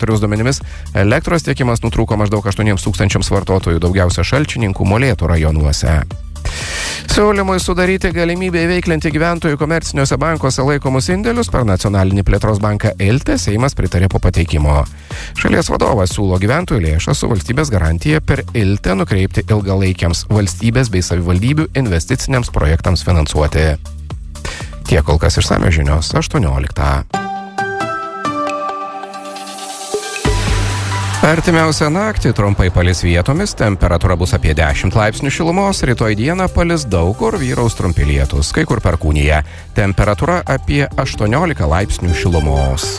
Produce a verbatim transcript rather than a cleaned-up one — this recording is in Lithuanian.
direktoriaus duomenimis elektros tiekimas nutrūko maždaug aštuoniems tūkstančiams vartotojų, daugiausia Šalčininkų, Molėtų rajonuose. Siūlymui sudaryti galimybę įveiklinti gyventojų komerciniuose bankuose laikomus indėlius per nacionalinį plėtros banką Ilte Seimas pritarė po pateikimo. Šalies vadovas siūlo gyventojų lėšas su valstybės garantija per Ilte nukreipti ilgalaikiams valstybės bei savivaldybių investiciniams projektams finansuoti. Tiek kol kas išsamios žinios aštuonioliktą. Artimiausią naktį trumpai palis vietomis, temperatūra bus apie dešimt laipsnių šilumos, rytoj dieną palis daug kur, vyraus trumpi lietūs, kai kur perkūnija. Temperatūra apie aštuoniolika laipsnių šilumos.